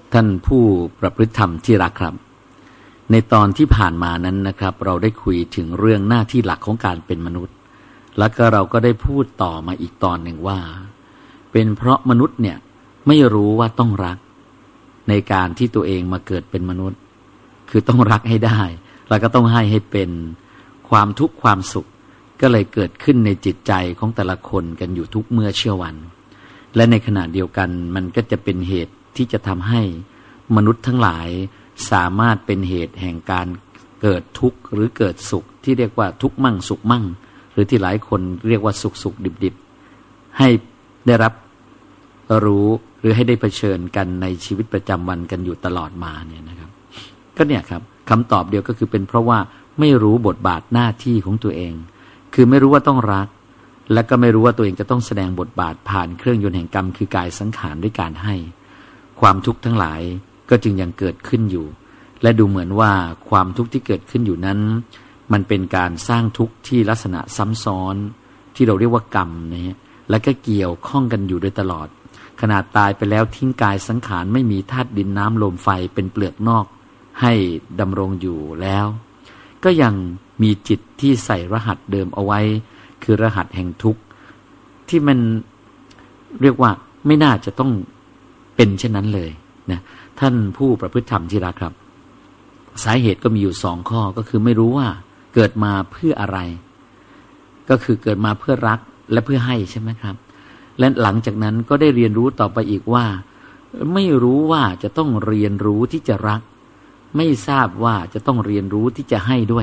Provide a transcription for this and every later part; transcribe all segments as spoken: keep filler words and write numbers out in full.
ท่านผู้ประพฤติธรรมที่รักครับในตอนที่ผ่านมานั้นนะครับเราได้คุยถึงเรื่องหน้าที่หลักของการเป็นมนุษย์แล้วก็เราก็ได้พูดต่อมาอีกตอนหนึ่งว่าเป็นเพราะมนุษย์เนี่ยไม่รู้ว่าต้องรักในการที่ตัวเองมาเกิดเป็นมนุษย์คือต้องรักให้ได้แล้วก็ต้องให้ให้เป็นความทุกข์ความสุขก็เลยเกิดขึ้นในจิตใจของแต่ละคนกันอยู่ทุกเมื่อเช้าวันและในขณะเดียวกันมันก็จะเป็นเหตุที่จะทำให้มนุษย์ทั้งหลายสามารถเป็นเหตุแห่งการเกิดทุกข์หรือเกิดสุขที่เรียกว่าทุกข์มั่งสุขมั่งหรือที่หลายคนเรียกว่าสุขสุขดิบดิบให้ได้รับรู้หรือให้ได้เผชิญกันในชีวิตประจำวันกันอยู่ตลอดมาเนี่ยนะครับก็เนี่ยครับคำตอบเดียวก็คือเป็นเพราะว่าไม่รู้บทบาทหน้าที่ของตัวเองคือไม่รู้ว่าต้องรักและก็ไม่รู้ว่าตัวเองจะต้องแสดงบทบาทผ่านเครื่องยนต์แห่งกรรมคือกายสังขารด้วยการให้ความทุกข์ทั้งหลายก็จึงยังเกิดขึ้นอยู่และดูเหมือนว่าความทุกข์ที่เกิดขึ้นอยู่นั้นมันเป็นการสร้างทุกข์ที่ลักษณะซ้ำซ้อนที่เราเรียกว่ากรรมนะฮะและก็เกี่ยวข้องกันอยู่โดยตลอดขนาดตายไปแล้วทิ้งกายสังขารไม่มีธาตุดินน้ำลมไฟเป็นเปลือกนอกให้ดำรงอยู่แล้วก็ยังมีจิตที่ใส่รหัสเดิมเอาไว้คือรหัสแห่งทุกข์ที่มันเรียกว่าไม่น่าจะต้องเป็นเช่นนั้นเลยนะท่านผู้ประพฤติธรรมที่รักครับสาเหตุก็มีอยู่สองข้อก็คือไม่รู้ว่าเกิดมาเพื่ออะไรก็คือเกิดมาเพื่อรักและเพื่อให้ใช่ไหมครับและหลังจากนั้นก็ได้เรียนรู้ต่อไปอีกว่าไม่รู้ว่าจะต้องเรียนรู้ที่จะรักไม่ทราบว่าจะต้องเรียนรู้ที่จะให้ด้วย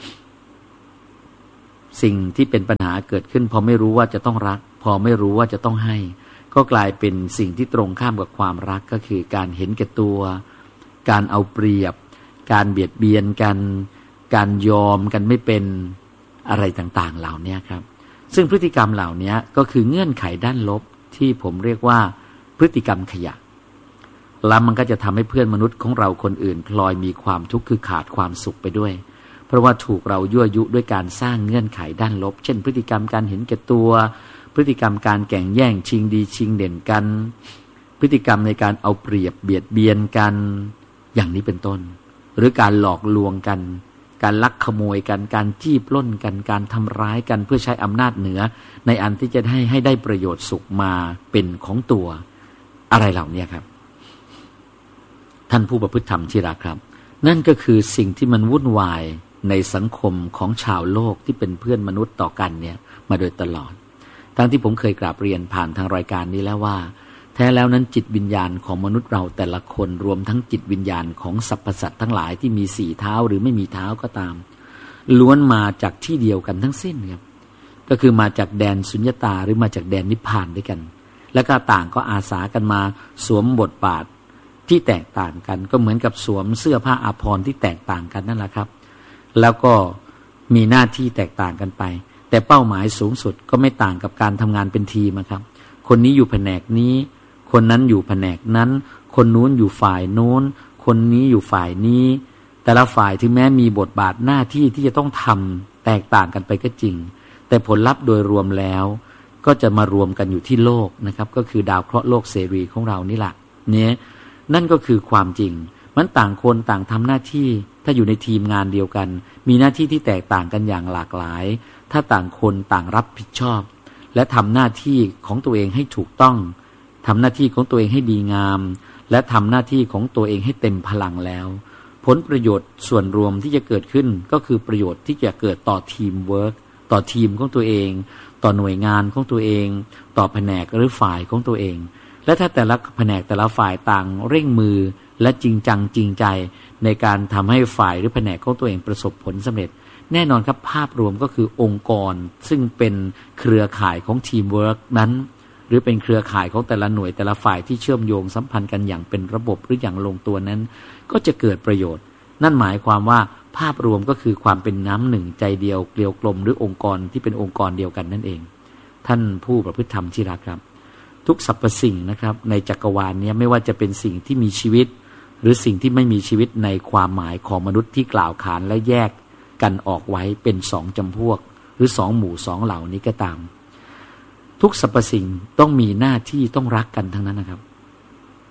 สิ่งที่เป็นปัญหาเกิดขึ้นพอไม่รู้ว่าจะต้องรักพอไม่รู้ว่าจะต้องให้ก็กลายเป็นสิ่งที่ตรงข้ามกับความรักก็คือการเห็นแก่ตัวการเอาเปรียบการเบียดเบียนกันการยอมกันไม่เป็นอะไรต่างๆเหล่านี้ครับซึ่งพฤติกรรมเหล่านี้ก็คือเงื่อนไขด้านลบที่ผมเรียกว่าพฤติกรรมขยะแล้วมันก็จะทำให้เพื่อนมนุษย์ของเราคนอื่นพลอยมีความทุกข์คือขาดความสุขไปด้วยเพราะว่าถูกเรายั่วยุด้วยการสร้างเงื่อนไขด้านลบเช่นพฤติกรรมการเห็นแก่ตัวพฤติกรรมการแข่งแย่งชิงดีชิงเด่นกันพฤติกรรมในการเอาเปรียบเบียดเบียนกันอย่างนี้เป็นต้นหรือการหลอกลวงกันการลักขโมยกันการจี้ปล้นกันการทำร้ายกันเพื่อใช้อำนาจเหนือในอันที่จะให้ให้ได้ประโยชน์สุขมาเป็นของตัวอะไรเหล่านี้ครับท่านผู้ประพฤติธรรมที่รักครับนั่นก็คือสิ่งที่มันวุ่นวายในสังคมของชาวโลกที่เป็นเพื่อนมนุษย์ต่อกันเนี่ยมาโดยตลอดทั้งที่ผมเคยกราบเรียนผ่านทางรายการนี้แล้วว่าแท้แล้วนั้นจิตวิญญาณของมนุษย์เราแต่ละคนรวมทั้งจิตวิญญาณของสรรพสัตว์ทั้งหลายที่มีสี่เท้าหรือไม่มีเท้าก็ตามล้วนมาจากที่เดียวกันทั้งสิ้นครับก็คือมาจากแดนสุญญตาหรือมาจากแดนนิพพานด้วยกันแล้วก็ต่างก็อาสากันมาสวมบทบาทที่แตกต่างกันก็เหมือนกับสวมเสื้อผ้าอาภรณ์ที่แตกต่างกันนั่นแหละครับแล้วก็มีหน้าที่แตกต่างกันไปแต่เป้าหมายสูงสุดก็ไม่ต่างกับการทำงานเป็นทีมนะครับคนนี้อยู่แผนกนี้คนนั้นอยู่แผนกนั้นคนนู้นอยู่ฝ่ายโน้นคนนี้อยู่ฝ่ายนี้แต่ละฝ่ายถึงแม้มีบทบาทหน้าที่ที่จะต้องทำแตกต่างกันไปก็จริงแต่ผลลัพธ์โดยรวมแล้วก็จะมารวมกันอยู่ที่โลกนะครับก็คือดาวเคราะห์โลกเสรีของเรานี่แหละเนี่ยนั่นก็คือความจริงมันต่างคนต่างทำหน้าที่ถ้าอยู่ในทีมงานเดียวกันมีหน้าที่ที่แตกต่างกันอย่างหลากหลายถ้าต่างคนต่างรับผิดชอบและทำหน้าที่ของตัวเองให้ถูกต้องทำหน้าที่ของตัวเองให้ดีงามและทำหน้าที่ของตัวเองให้เต็มพลังแล้วผลประโยชน์ส่วนรวมที่จะเกิดขึ้นก็คือประโยชน์ที่จะเกิดต่อทีมเวิร์กต่อทีมของตัวเองต่อหน่วยงานของตัวเองต่อแผนกหรือฝ่ายของตัวเองและถ้าแต่ละแผนกแต่ละฝ่ายต่างเร่งมือและจริงจังจริงใจในการทำให้ฝ่ายหรือแผนกของตัวเองประสบผลสำเร็จแน่นอนครับภาพรวมก็คือองค์กรซึ่งเป็นเครือข่ายของทีมเวิร์กนั้นหรือเป็นเครือข่ายของแต่ละหน่วยแต่ละฝ่ายที่เชื่อมโยงสัมพันธ์กันอย่างเป็นระบบหรืออย่างลงตัวนั้นก็จะเกิดประโยชน์นั่นหมายความว่าภาพรวมก็คือความเป็นน้ำหนึ่งใจเดียวเกลียวกลมหรือองค์กรที่เป็นองค์กรเดียวกันนั่นเองท่านผู้ประพฤติธรรมที่รักครับทุกสรรพสิ่งนะครับในจักรวาลนี้ไม่ว่าจะเป็นสิ่งที่มีชีวิตหรือสิ่งที่ไม่มีชีวิตในความหมายของมนุษย์ที่กล่าวขานและแยกกันออกไว้เป็นสองจำพวกหรือสองหมู่สองเหล่านี้ก็ตามทุกสรรพสิ่งต้องมีหน้าที่ต้องรักกันทั้งนั้นนะครับผ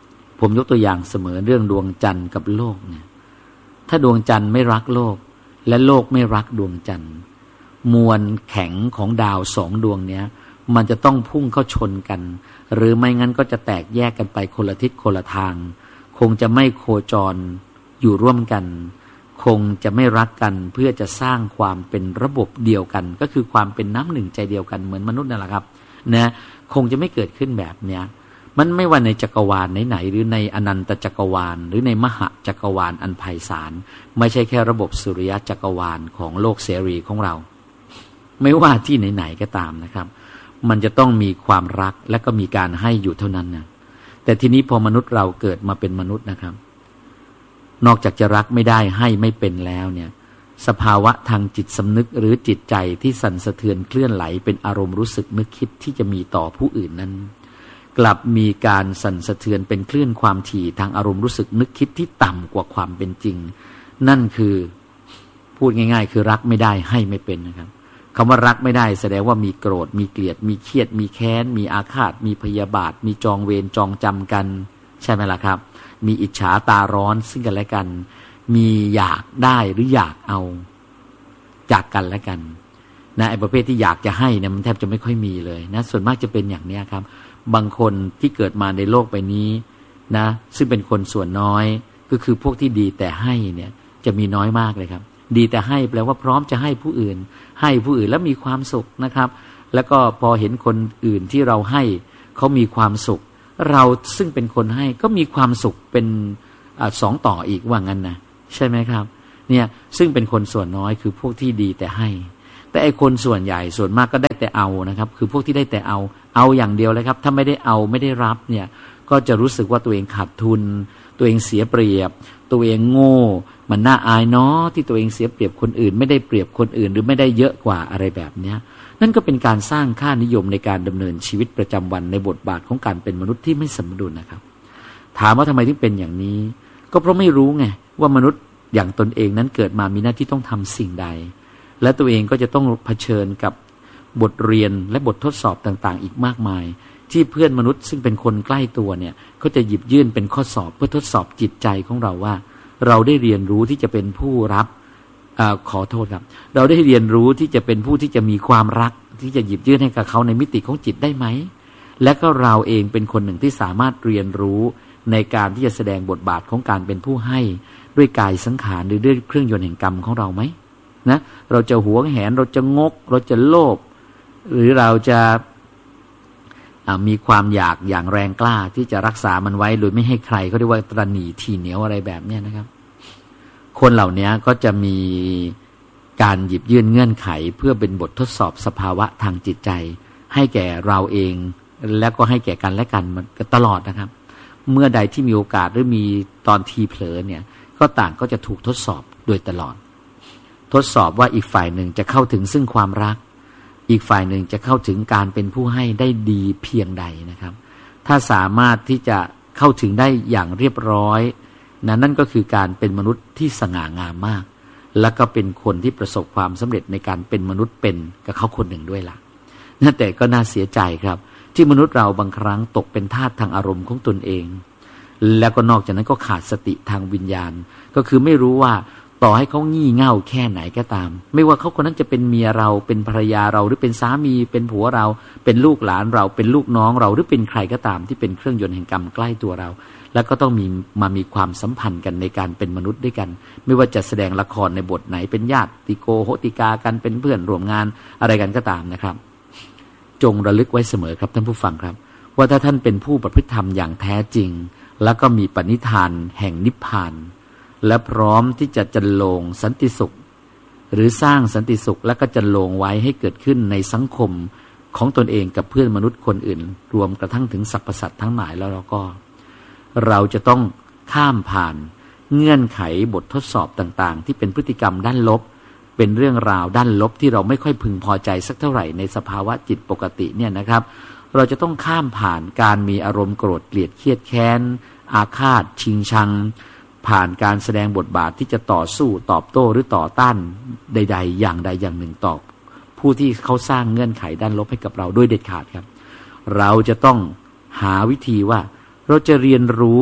ผมยกตัวอย่างเสมอเรื่องดวงจันทร์กับโลกเนี่ยถ้าดวงจันทร์ไม่รักโลกและโลกไม่รักดวงจันทร์มวลแข็งของดาวสองดวงเนี้ยมันจะต้องพุ่งเข้าชนกันหรือไม่งั้นก็จะแตกแยกกันไปคนละทิศคนละทางคงจะไม่โคจรอยู่ร่วมกันคงจะไม่รักกันเพื่อจะสร้างความเป็นระบบเดียวกันก็คือความเป็นน้ำหนึ่งใจเดียวกันเหมือนมนุษย์นั่นแหละครับนะคงจะไม่เกิดขึ้นแบบเนี้ยมันไม่ว่าในจักรวาลไหนๆหรือในอนันตจักรวาลหรือในมหาจักรวาลอันไพศาลไม่ใช่แค่ระบบสุริยะจักรวาลของโลกเสรีของเราไม่ว่าที่ไหนๆก็ตามนะครับมันจะต้องมีความรักและก็มีการให้อยู่เท่านั้นนะแต่ทีนี้พอมนุษย์เราเกิดมาเป็นมนุษย์นะครับนอกจากจะรักไม่ได้ให้ไม่เป็นแล้วเนี่ยสภาวะทางจิตสำนึกหรือจิตใจที่สั่นสะเทือนเคลื่อนไหลเป็นอารมณ์รู้สึกนึกคิดที่จะมีต่อผู้อื่นนั้นกลับมีการสั่นสะเทือนเป็นคลื่นความถี่ทางอารมณ์รู้สึกนึกคิดที่ต่ำกว่าความเป็นจริงนั่นคือพูดง่ายๆคือรักไม่ได้ให้ไม่เป็นนะครับคำว่ารักไม่ได้แสดงว่ามีโกรธมีเกลียดมีเครียดมีแค้นมีอาฆาตมีพยาบาทมีจองเวรจองจำกันใช่ไหมล่ะครับมีอิจฉาตาร้อนซึ่งกันและกันมีอยากได้หรืออยากเอาจากกันและกันนะไอ้ประเภทที่อยากจะให้เนี่ยมันแทบจะไม่ค่อยมีเลยนะส่วนมากจะเป็นอย่างนี้ครับบางคนที่เกิดมาในโลกใบนี้นะซึ่งเป็นคนส่วนน้อยก็คือพวกที่ดีแต่ให้เนี่ยจะมีน้อยมากเลยครับดีแต่ให้แปลว่าพร้อมจะให้ผู้อื่นให้ผู้อื่นแล้วมีความสุขนะครับแล้วก็พอเห็นคนอื่นที่เราให้เขามีความสุขเราซึ่งเป็นคนให้ก็มีความสุขเป็นอ่าสองต่ออีกว่างั้นนะใช่ไหมครับเนี่ยซึ่งเป็นคนส่วนน้อยคือพวกที่ดีแต่ให้แต่ไอ้คนส่วนใหญ่ส่วนมากก็ได้แต่เอานะครับคือพวกที่ได้แต่เอาเอาอย่างเดียวเลยครับถ้าไม่ได้เอาไม่ได้รับเนี่ยก็จะรู้สึกว่าตัวเองขาดทุนตัวเองเสียเปรียบตัวเองโง่มันน่าอายเนาะที่ตัวเองเสียเปรียบคนอื่นไม่ได้เปรียบคนอื่นหรือไม่ได้เยอะกว่าอะไรแบบเนี้ยนั่นก็เป็นการสร้างค่านิยมในการดำเนินชีวิตประจำวันในบทบาทของการเป็นมนุษย์ที่ไม่สมดุลนะครับถามว่าทำไมถึงเป็นอย่างนี้ก็เพราะไม่รู้ไงว่ามนุษย์อย่างตนเองนั้นเกิดมามีหน้าที่ต้องทำสิ่งใดและตัวเองก็จะต้องเผชิญกับบทเรียนและบททดสอบต่างๆอีกมากมายที่เพื่อนมนุษย์ซึ่งเป็นคนใกล้ตัวเนี่ยก็จะหยิบยื่นเป็นข้อสอบเพื่อทดสอบจิตใจของเราว่าเราได้เรียนรู้ที่จะเป็นผู้รับอ่าขอโทษครับเราได้เรียนรู้ที่จะเป็นผู้ที่จะมีความรักที่จะหยิบยื่นให้กับเขาในมิติของจิตได้ไหมและก็เราเองเป็นคนหนึ่งที่สามารถเรียนรู้ในการที่จะแสดงบทบาทของการเป็นผู้ให้ด้วยกายสังขารหรือด้วยเครื่องยนต์แห่งกรรมของเราไหมนะเราจะหวงแหนเราจะงกเราจะโลภหรือเราจะมีความอยากอย่างแรงกล้าที่จะรักษามันไว้โดยไม่ให้ใครเขาเรียกว่าตระหนี่ทีเหนียวอะไรแบบนี้นะครับคนเหล่านี้ก็จะมีการหยิบยื่นเงื่อนไขเพื่อเป็นบททดสอบสภาวะทางจิตใจให้แก่เราเองแล้วก็ให้แก่กันและกันมันตลอดนะครับเมื่อใดที่มีโอกาสหรือมีตอนทีเผลอเนี่ยก็ต่างก็จะถูกทดสอบโดยตลอดทดสอบว่าอีกฝ่ายหนึ่งจะเข้าถึงซึ่งความรักอีกฝ่ายหนึ่งจะเข้าถึงการเป็นผู้ให้ได้ดีเพียงใดนะครับถ้าสามารถที่จะเข้าถึงได้อย่างเรียบร้อยนะนั่นก็คือการเป็นมนุษย์ที่สง่างามมากแล้วก็เป็นคนที่ประสบความสำเร็จในการเป็นมนุษย์เป็นกับเขาคนหนึ่งด้วยล่ะนั่นแต่ก็น่าเสียใจครับที่มนุษย์เราบางครั้งตกเป็นทาสทางอารมณ์ของตนเองแล้วก็นอกจากนั้นก็ขาดสติทางวิญญาณก็คือไม่รู้ว่าต่อให้เขางี่เง่าแค่ไหนก็ตามไม่ว่าเขาคนนั้นจะเป็นเมียเราเป็นภรรยาเราหรือเป็นสามีเป็นผัวเราเป็นลูกหลานเราเป็นลูกน้องเราหรือเป็นใครก็ตามที่เป็นเครื่องยนต์แห่งกรรมใกล้ตัวเราแล้วก็ต้องมีมามีความสัมพันธ์กันในการเป็นมนุษย์ด้วยกันไม่ว่าจะแสดงละครในบทไหนเป็นญาติโกโหติกากันเป็นเพื่อนร่วมงานอะไรกันก็ตามนะครับจงระลึกไว้เสมอครับท่านผู้ฟังครับว่าถ้าท่านเป็นผู้ประพฤติธรรมอย่างแท้จริงแล้วก็มีปณิธานแห่งนิพพานและพร้อมที่จะจันโลงสันติสุขหรือสร้างสันติสุขและก็จันโลงไว้ให้เกิดขึ้นในสังคมของตนเองกับเพื่อนมนุษย์คนอื่นรวมกระทั่งถึงสรรพสัตว์ทั้งหลายแล้วเราก็เราจะต้องข้ามผ่านเงื่อนไขบททดสอบต่างๆที่เป็นพฤติกรรมด้านลบเป็นเรื่องราวด้านลบที่เราไม่ค่อยพึงพอใจสักเท่าไหร่ในสภาวะจิตปกติเนี่ยนะครับเราจะต้องข้ามผ่านการมีอารมณ์โกรธเกลียดเครียดแค้นอาฆาตชิงชังผ่านการแสดงบทบาทที่จะต่อสู้ตอบโต้หรือต่อต้านใดๆอย่างใดอย่างหนึ่งต่อผู้ที่เขาสร้างเงื่อนไขด้านลบให้กับเราด้วยเด็ดขาดครับเราจะต้องหาวิธีว่าเราจะเรียนรู้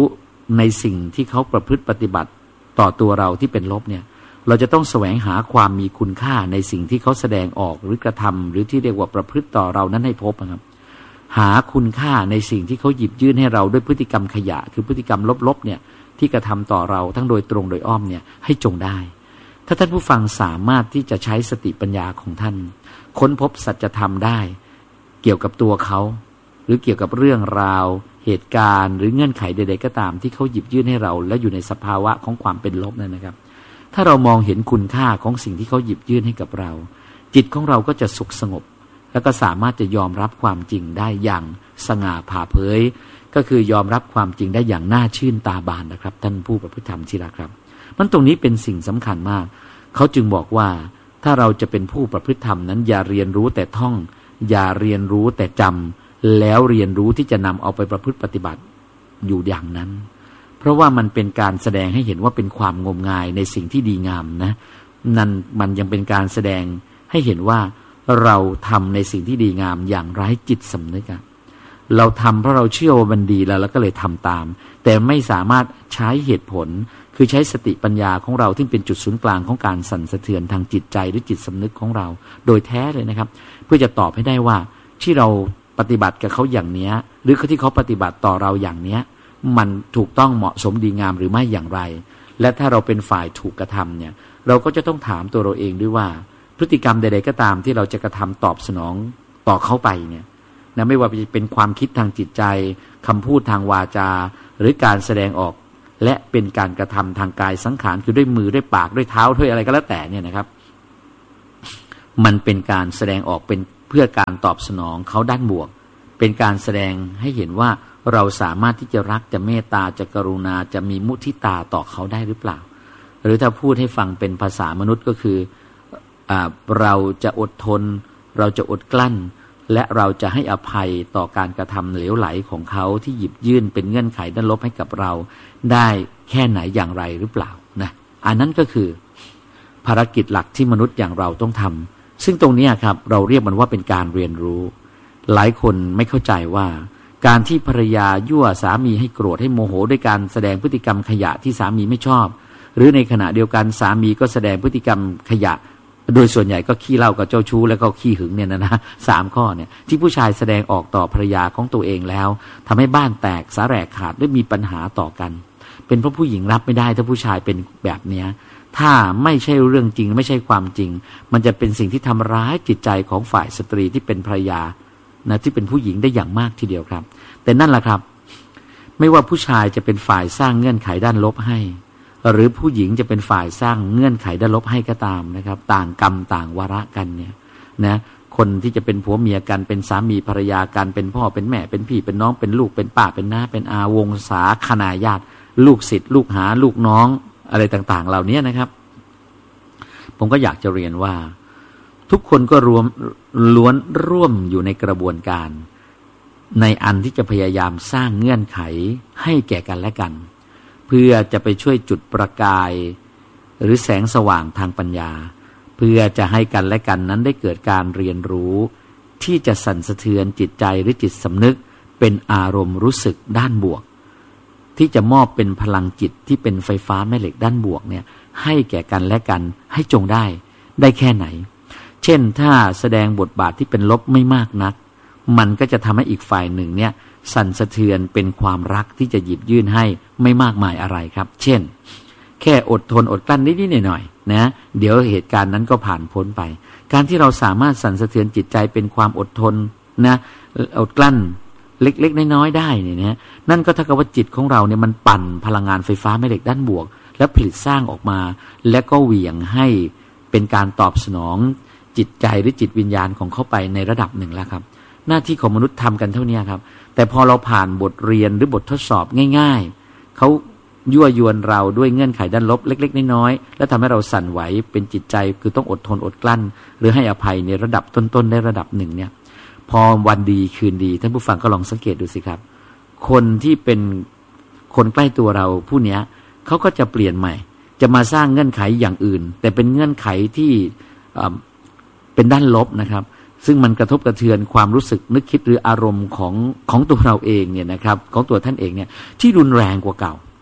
ในสิ่งที่เขาประพฤติปฏิบัติต่อตัวเราที่เป็นลบเนี่ยเราจะต้องแสวงหาความมีคุณค่าในสิ่งที่เขาแสดงออกหรือกระทำหรือที่เรียกว่าประพฤติต่อเรานั้นให้พบนะครับหาคุณค่าในสิ่งที่เขาหยิบยื่นให้เราด้วยพฤติกรรมขยะคือพฤติกรรมลบๆเนี่ยที่กระทำต่อเราทั้งโดยตรงโดยอ้อมเนี่ยให้จงได้ถ้าท่านผู้ฟังสามารถที่จะใช้สติปัญญาของท่านค้นพบสัจธรรมได้เกี่ยวกับตัวเขาหรือเกี่ยวกับเรื่องราวเหตุการณ์หรือเงื่อนไขใดๆก็ตามที่เขาหยิบยื่นให้เราและอยู่ในสภาวะของความเป็นลบนั่นนะครับถ้าเรามองเห็นคุณค่าของสิ่งที่เขาหยิบยื่นให้กับเราจิตของเราก็จะสุขสงบแล้วก็สามารถจะยอมรับความจริงได้อย่างสง่าผ่าเผยก็คือยอมรับความจริงได้อย่างน่าชื่นตาบานนะครับท่านผู้ประพฤติธรรมที่รักครับมันตรงนี้เป็นสิ่งสำคัญมากเขาจึงบอกว่าถ้าเราจะเป็นผู้ประพฤติธรรมนั้นอย่าเรียนรู้แต่ท่องอย่าเรียนรู้แต่จำแล้วเรียนรู้ที่จะนำเอาไปประพฤติปฏิบัติอยู่อย่างนั้นเพราะว่ามันเป็นการแสดงให้เห็นว่าเป็นความงมงายในสิ่งที่ดีงามนะนั่นมันยังเป็นการแสดงให้เห็นว่าเราทำในสิ่งที่ดีงามอย่างไร้จิตสำนึกอะเราทำเพราะเราเชื่อว่ามันดีแล้วแล้วก็เลยทำตามแต่ไม่สามารถใช้เหตุผลคือใช้สติปัญญาของเราที่เป็นจุดศูนย์กลางของการสั่นสะเทือนทางจิตใจหรือจิตสำนึกของเราโดยแท้เลยนะครับเพื่อจะตอบให้ได้ว่าที่เราปฏิบัติกับเขาอย่างเนี้ยหรือที่เขาปฏิบัติต่อเราอย่างเนี้ยมันถูกต้องเหมาะสมดีงามหรือไม่อย่างไรและถ้าเราเป็นฝ่ายถูกกระทำเนี่ยเราก็จะต้องถามตัวเราเองด้วยว่าพฤติกรรมใดๆก็ตามที่เราจะกระทำตอบสนองต่อเขาไปเนี่ยนะไม่ว่าจะเป็นความคิดทางจิตใจคำพูดทางวาจาหรือการแสดงออกและเป็นการกระทำทางกายสังขารคือด้วยมือด้วยปากด้วยเท้าด้วยอะไรก็แล้วแต่เนี่ยนะครับมันเป็นการแสดงออกเป็นเพื่อการตอบสนองเขาด้านบวกเป็นการแสดงให้เห็นว่าเราสามารถที่จะรักจะเมตตาจะกรุณาจะมีมุทิตาต่อเขาได้หรือเปล่าหรือถ้าพูดให้ฟังเป็นภาษามนุษย์ก็คืออ่าเราจะอดทนเราจะอดกลั้นและเราจะให้อภัยต่อการกระทำเหลวไหลของเขาที่หยิบยื่นเป็นเงื่อนไขด้านลบให้กับเราได้แค่ไหนอย่างไรหรือเปล่านะอันนั้นก็คือภารกิจหลักที่มนุษย์อย่างเราต้องทำซึ่งตรงนี้ครับเราเรียกมันว่าเป็นการเรียนรู้หลายคนไม่เข้าใจว่าการที่ภรรยายั่วสามีให้โกรธให้โมโหด้วยการแสดงพฤติกรรมขยะที่สามีไม่ชอบหรือในขณะเดียวกันสามีก็แสดงพฤติกรรมขยะโดยส่วนใหญ่ก็ขี้เหล้ากับเจ้าชู้แล้วก็ขี้หึงเนี่ยนะนะสามข้อเนี่ยที่ผู้ชายแสดงออกต่อภรรยาของตัวเองแล้วทำให้บ้านแตกสาแหรกขาดและมีปัญหาต่อกันเป็นเพราะผู้หญิงรับไม่ได้ถ้าผู้ชายเป็นแบบเนี้ยถ้าไม่ใช่เรื่องจริงไม่ใช่ความจริงมันจะเป็นสิ่งที่ทำร้ายจิตใจของฝ่ายสตรีที่เป็นภรรยานะที่เป็นผู้หญิงได้อย่างมากทีเดียวครับแต่นั่นแหละครับไม่ว่าผู้ชายจะเป็นฝ่ายสร้างเงื่อนไขด้านลบให้หรือผู้หญิงจะเป็นฝ่ายสร้างเงื่อนไขด้านลบให้ก็ตามนะครับต่างกรรมต่างวาระกันเนี่ยนะคนที่จะเป็นผัวเมียกันเป็นสามีภรรยากันเป็นพ่อเป็นแม่เป็นพี่เป็นน้องเป็นลูกเป็นป้าเป็นน้าเป็นอาวงศาคณาญาติลูกศิษย์ลูกหาลูกน้องอะไรต่างๆเหล่านี้นะครับผมก็อยากจะเรียนว่าทุกคนก็รวมล้วนร่วมอยู่ในกระบวนการในอันที่จะพยายามสร้างเงื่อนไขให้แก่กันและกันเพื่อจะไปช่วยจุดประกายหรือแสงสว่างทางปัญญาเพื่อจะให้กันและกันนั้นได้เกิดการเรียนรู้ที่จะสั่นสะเทือนจิตใจหรือจิตสำนึกเป็นอารมณ์รู้สึกด้านบวกที่จะมอบเป็นพลังจิตที่เป็นไฟฟ้าแม่เหล็กด้านบวกเนี่ยให้แก่กันและกันให้จงได้ได้แค่ไหนเช่นถ้าแสดงบทบาทที่เป็นลบไม่มากนักมันก็จะทำให้อีกฝ่ายหนึ่งเนี่ยสั่นสะเทือนเป็นความรักที่จะหยิบยื่นให้ไม่มากมายอะไรครับเช่นแค่อดทนอดกลั้นนิดๆหน่อยๆนะเดี๋ยวเหตุการณ์นั้นก็ผ่านพ้นไปการที่เราสามารถสั่นสะเทือนจิตใจเป็นความอดทนนะอดกลั้นเล็กๆน้อยๆได้เนี่ยนะนั่นก็เท่ากับว่าจิตของเราเนี่ยมันปั่นพลังงานไฟฟ้าแม่เหล็กด้านบวกและผลิตสร้างออกมาและก็เหวี่ยงให้เป็นการตอบสนองจิตใจหรือจิตวิญญาณของเขาไปในระดับหนึ่งแล้วครับหน้าที่ของมนุษย์ทำกันเท่านี้ครับแต่พอเราผ่านบทเรียนหรือบททดสอบง่ายๆเขายั่วยวนเราด้วยเงื่อนไขด้านลบเล็กๆน้อยๆและทำให้เราสั่นไหวเป็นจิตใจคือต้องอดทนอดกลั้นหรือให้อภัยในระดับต้นๆได้ระดับหนึ่งเนี่ยพอวันดีคืนดีท่านผู้ฟังก็ลองสังเกตดูสิครับคนที่เป็นคนใกล้ตัวเราผู้นี้เขาก็จะเปลี่ยนใหม่จะมาสร้างเงื่อนไขอย่างอื่นแต่เป็นเงื่อนไขที่เป็นด้านลบนะครับซึ่งมันกระทบกระเทือนความรู้สึกนึกคิดหรืออารมณ์ของของตัวเราเองเนี่ยนะครับของตัวท่านเองเนี่ยที่รุนแรงกว่าเก่า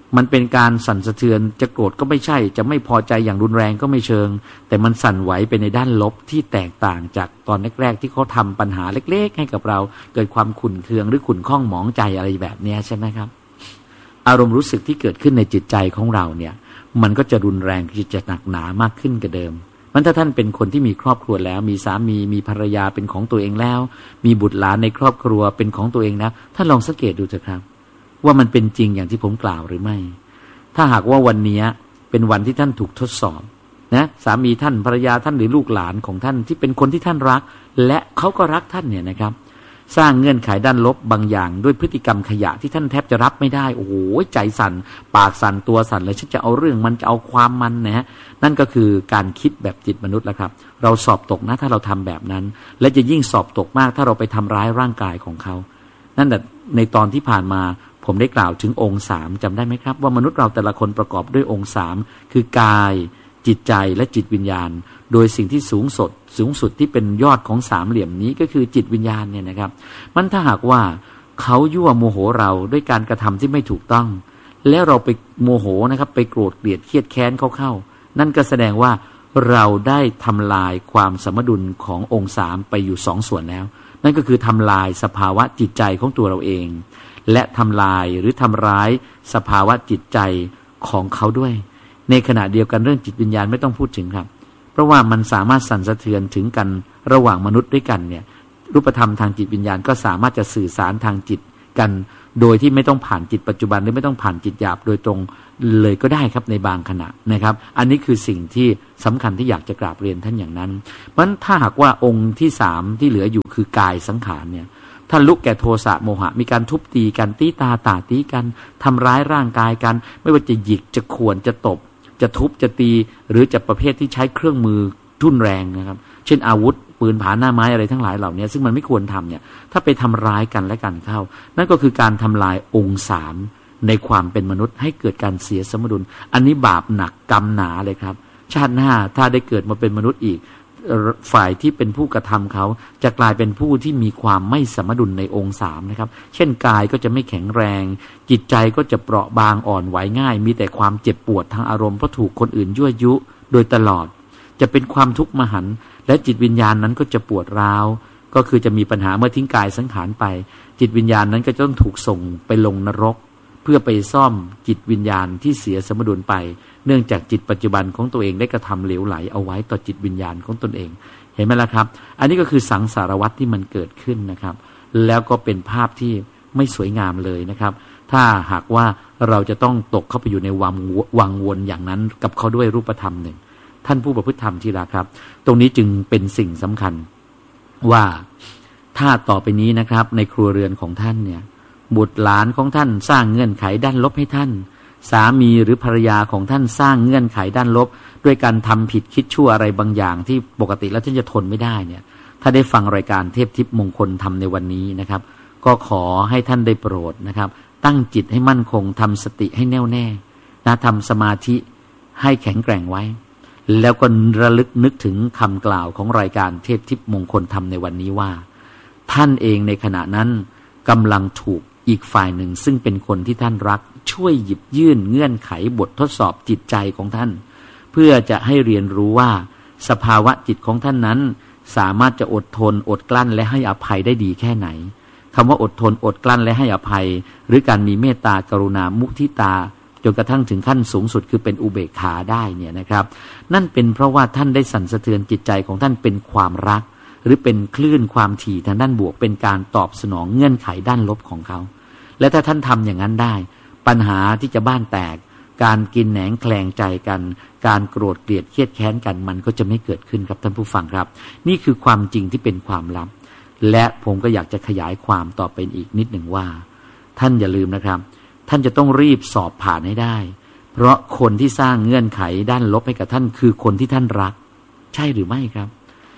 มันเป็นการสั่นสะเทือนจะโกรธก็ไม่ใช่จะไม่พอใจอย่างรุนแรงก็ไม่เชิงแต่มันสั่นไหวไปในด้านลบที่แตกต่างจากตอนแรกๆที่เขาทำปัญหาเล็กๆให้กับเราเกิดความขุ่นเคืองหรือขุ่นข้องหมองใจอะไรแบบนี้ใช่ไหมครับอารมณ์รู้สึกที่เกิดขึ้นในจิตใจของเราเนี่ยมันก็จะรุนแรงจะหนักหนามากขึ้นกว่าเดิมมันถ้าท่านเป็นคนที่มีครอบครัวแล้วมีสามีมีภรรยาเป็นของตัวเองแล้วมีบุตรหลานในครอบครัวเป็นของตัวเองแล้วท่านลองสังเกตดูเถอะครับว่ามันเป็นจริงอย่างที่ผมกล่าวหรือไม่ถ้าหากว่าวันนี้เป็นวันที่ท่านถูกทดสอบนะสามีท่านภรรยาท่านหรือลูกหลานของท่านที่เป็นคนที่ท่านรักและเขาก็รักท่านเนี่ยนะครับสร้างเงื่อนไขด้านลบบางอย่างด้วยพฤติกรรมขยะที่ท่านแทบจะรับไม่ได้โอ้โหใจสั่นปากสั่นตัวสั่นเลยฉันจะเอาเรื่องมันจะเอาความมันนะฮะนั่นก็คือการคิดแบบจิตมนุษย์แล้วครับเราสอบตกนะถ้าเราทำแบบนั้นและจะยิ่งสอบตกมากถ้าเราไปทำร้ายร่างกายของเขานั่นแหละในตอนที่ผ่านมาผมได้กล่าวถึงองค์สามจำได้ไหมครับว่ามนุษย์เราแต่ละคนประกอบด้วยองค์สามคือกายจิตใจและจิตวิญญาณโดยสิ่งที่สูงสุดสูงสุดที่เป็นยอดของสามเหลี่ยมนี้ก็คือจิตวิญญาณเนี่ยนะครับมันถ้าหากว่าเขายั่วโมโหเราด้วยการกระทำที่ไม่ถูกต้องแล้วเราไปโมโหนะครับไปโกรธเกลียดเครียดแค้นเขาเข้านั่นก็แสดงว่าเราได้ทำลายความสมดุลขององค์สามไปอยู่สองส่วนแล้วนั่นก็คือทำลายสภาวะจิตใจของตัวเราเองและทำลายหรือทำร้ายสภาวะจิตใจของเขาด้วยในขณะเดียวกันเรื่องจิตวิญญาณไม่ต้องพูดถึงครับเพราะว่ามันสามารถสั่นสะเทือนถึงกันระหว่างมนุษย์ด้วยกันเนี่ยรูปธรรมทางจิตวิญญาณก็สามารถจะสื่อสารทางจิตกันโดยที่ไม่ต้องผ่านจิตปัจจุบันหรือไม่ต้องผ่านจิตหยาบโดยตรงเลยก็ได้ครับในบางขณะนะครับอันนี้คือสิ่งที่สำคัญที่อยากจะกราบเรียนท่านอย่างนั้นเพราะฉะนั้นถ้าหากว่าองค์ที่สามที่เหลืออยู่คือกายสังขารเนี่ยถ้าลุกแก่โทสะโมหะมีการทุบตีกันตีตาตาตีกันทำร้ายร่างกายกันไม่ว่าจะหยิกจะข่วนจะตบจะทุบจะตีหรือจะประเภทที่ใช้เครื่องมือทุ่นแรงนะครับเช่นอาวุธปืนผาหน้าไม้อะไรทั้งหลายเหล่านี้ซึ่งมันไม่ควรทำเนี่ยถ้าไปทำร้ายกันและกันเข้านั่นก็คือการทำลายองค์สามในความเป็นมนุษย์ให้เกิดการเสียสมดุลอันนี้บาปหนักกรรมหนาเลยครับชาติหน้าถ้าได้เกิดมาเป็นมนุษย์อีกฝ่ายที่เป็นผู้กระทำเขาจะกลายเป็นผู้ที่มีความไม่สมดุลในองค์สามนะครับเช่นกายก็จะไม่แข็งแรงจิตใจก็จะเปราะบางอ่อนไหวง่ายมีแต่ความเจ็บปวดทางอารมณ์เพราะถูกคนอื่นยั่วยุโดยตลอดจะเป็นความทุกข์มหันต์และจิตวิญญาณนั้นก็จะปวดร้าวก็คือจะมีปัญหาเมื่อทิ้งกายสังขารไปจิตวิญญาณนั้นก็จะต้องถูกส่งไปลงนรกเพื่อไปซ่อมจิตวิญญาณที่เสียสมดุลไปเนื่องจากจิตปัจจุบันของตัวเองได้กระทำเหลวไหลเอาไว้ต่อจิตวิญญาณของตนเองเห็นไหมล่ะครับอันนี้ก็คือสังสารวัฏที่มันเกิดขึ้นนะครับแล้วก็เป็นภาพที่ไม่สวยงามเลยนะครับถ้าหากว่าเราจะต้องตกเข้าไปอยู่ในวังวังวนอย่างนั้นกับเขาด้วยรูปธรรมหนึ่งท่านผู้ประพฤติธรรมที่รักครับตรงนี้จึงเป็นสิ่งสำคัญว่าถ้าต่อไปนี้นะครับในครัวเรือนของท่านเนี่ยบุตรหลานของท่านสร้างเงื่อนไขด้านลบให้ท่านสามีหรือภรรยาของท่านสร้างเงื่อนไขด้านลบด้วยการทำผิดคิดชั่วอะไรบางอย่างที่ปกติแล้วท่านจะทนไม่ได้เนี่ยถ้าได้ฟังรายการเทพทิพย์มงคลธรรมในวันนี้นะครับก็ขอให้ท่านได้โปรดนะครับตั้งจิตให้มั่นคงทำสติให้แน่วแน่นะทำสมาธิให้แข็งแกร่งไว้แล้วก็ระลึกนึกถึงคำกล่าวของรายการเทพทิพย์มงคลธรรมในวันนี้ว่าท่านเองในขณะนั้นกำลังถูกอีกฝ่ายหนึ่งซึ่งเป็นคนที่ท่านรักช่วยหยิบยื่นเงื่อนไขบททดสอบจิตใจของท่านเพื่อจะให้เรียนรู้ว่าสภาวะจิตของท่านนั้นสามารถจะอดทนอดกลั้นและให้อภัยได้ดีแค่ไหนคำว่าอดทนอดกลั้นและให้อภัยหรือการมีเมตตากรุณามุทิตาจนกระทั่งถึงขั้นสูงสุดคือเป็นอุเบกขาได้เนี่ยนะครับนั่นเป็นเพราะว่าท่านได้สั่นสะเทือนจิตใจของท่านเป็นความรักหรือเป็นคลื่นความถี่ทางด้านบวกเป็นการตอบสนองเงื่อนไขด้านลบของเขาและถ้าท่านทำอย่างนั้นได้ปัญหาที่จะบ้านแตกการกินแหนงแคลงใจกันการโกรธเกลียดเครียดแค้นกันมันก็จะไม่เกิดขึ้นครับท่านผู้ฟังครับนี่คือความจริงที่เป็นความลับและผมก็อยากจะขยายความต่อไปอีกนิดหนึ่งว่าท่านอย่าลืมนะครับท่านจะต้องรีบสอบผ่านให้ได้เพราะคนที่สร้างเงื่อนไขด้านลบให้กับท่านคือคนที่ท่านรักใช่หรือไม่ครับ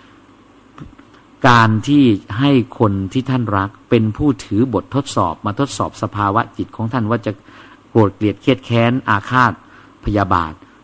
การที่ให้คนที่ท่านรักเป็นผู้ถือบททดสอบมาทดสอบสภาวะจิตของท่านว่าจะโกรธเกลียดเครียดแค้นอาฆาตพยาบาท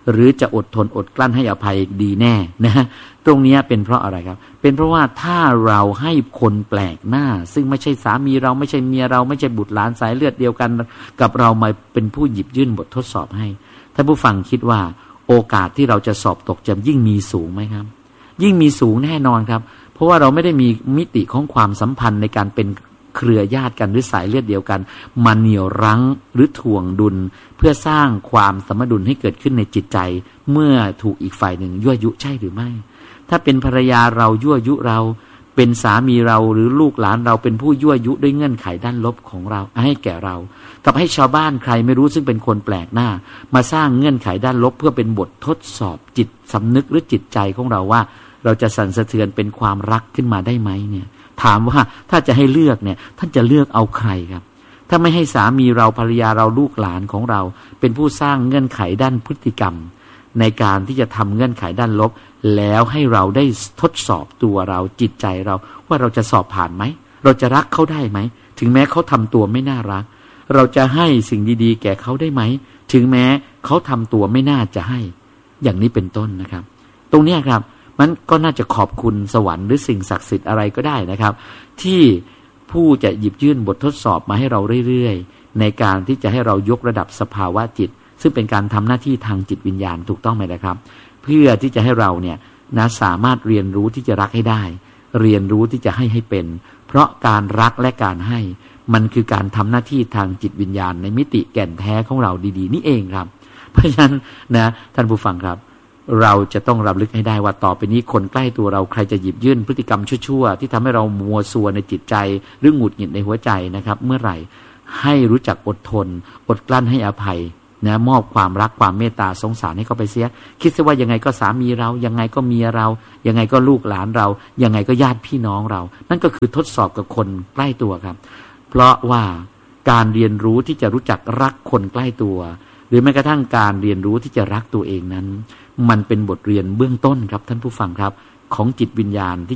หรือจะอดทนอดกลั้นให้อภัยดีแน่นะตรงนี้เป็นเพราะอะไรครับเป็นเพราะว่าถ้าเราให้คนแปลกหน้าซึ่งไม่ใช่สามีเราไม่ใช่เมียเราไม่ใช่บุตรหลานสายเลือดเดียวกันกับเรามาเป็นผู้หยิบยื่นบททดสอบให้ท่านผู้ฟังคิดว่าโอกาสที่เราจะสอบตกจะยิ่งมีสูงไหมครับยิ่งมีสูงแน่นอนครับเพราะว่าเราไม่ได้มีมิติของความสัมพันธ์ในการเป็นเครือญาติกันหรือสายเลือดเดียวกันมาเหนี่ยวรั้งหรือถ่วงดุลเพื่อสร้างความสมดุลให้เกิดขึ้นในจิตใจเมื่อถูกอีกฝ่ายหนึ่งยั่วยุใช่หรือไม่ถ้าเป็นภรรยาเรายั่วยุเราเป็นสามีเราหรือลูกหลานเราเป็นผู้ยั่วยุด้วยเงื่อนไขด้านลบของเราให้แก่เรากับให้ชาวบ้านใครไม่รู้ซึ่งเป็นคนแปลกหน้ามาสร้างเงื่อนไขด้านลบเพื่อเป็นบททดสอบจิตสำนึกหรือจิตใจของเราว่าเราจะสั่นสะเทือนเป็นความรักขึ้นมาได้ไหมเนี่ยถามว่าถ้าจะให้เลือกเนี่ยท่านจะเลือกเอาใครครับถ้าไม่ให้สามีเราภรรยาเราลูกหลานของเราเป็นผู้สร้างเงื่อนไขด้านพฤติกรรมในการที่จะทำเงื่อนไขด้านลบแล้วให้เราได้ทดสอบตัวเราจิตใจเราว่าเราจะสอบผ่านไหมเราจะรักเขาได้ไหมถึงแม้เขาทำตัวไม่น่ารักเราจะให้สิ่งดีๆแก่เขาได้ไหมถึงแม้เขาทำตัวไม่น่าจะให้อย่างนี้เป็นต้นนะครับตรงนี้ครับมันก็น่าจะขอบคุณสวรรค์หรือสิ่งศักดิ์สิทธิ์อะไรก็ได้นะครับที่ผู้จะหยิบยื่นบททดสอบมาให้เราเรื่อยๆในการที่จะให้เรายกระดับสภาวะจิตซึ่งเป็นการทำหน้าที่ทางจิตวิญญาณถูกต้องไหมนะครับเพื่อที่จะให้เราเนี่ยนะสามารถเรียนรู้ที่จะรักให้ได้เรียนรู้ที่จะให้ให้เป็นเพราะการรักและการให้มันคือการทำหน้าที่ทางจิตวิญญาณในมิติแก่นแท้ของเราดีๆนี่เองครับเพราะฉะนั้นนะท่านผู้ฟังครับเราจะต้องรำลึกให้ได้ว่าต่อไปนี้คนใกล้ตัวเราใครจะหยิบยื่นพฤติกรรมชั่วๆที่ทำให้เรามัวซัวในจิตใจหรือหงุดหงิดในหัวใจนะครับเมื่อไหร่ให้รู้จักอดทนอดกลั้นให้อภัยนะมอบความรักความเมตตาสงสารให้เขาไปเสียคิดซะว่ายังไงก็สามีเรายังไงก็เมียเรายังไงก็ลูกหลานเรายังไงก็ญาติพี่น้องเรานั่นก็คือทดสอบกับคนใกล้ตัวครับเพราะว่าการเรียนรู้ที่จะรู้จักรักคนใกล้ตัวหรือแม้กระทั่งการเรียนรู้ที่จะรักตัวเองนั้นมันเป็นบทเรียนเบื้องต้นครับท่านผู้ฟังครับของจิตวิญญาณที่